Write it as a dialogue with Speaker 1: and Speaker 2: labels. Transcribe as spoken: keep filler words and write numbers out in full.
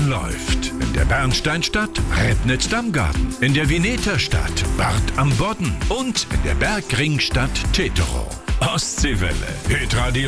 Speaker 1: Leben läuft. In der Bernsteinstadt Rednitz-Damgarten, in der Vineterstadt Bad am Bodden und in der Bergringstadt Teterow. Ostseewelle, Hitradio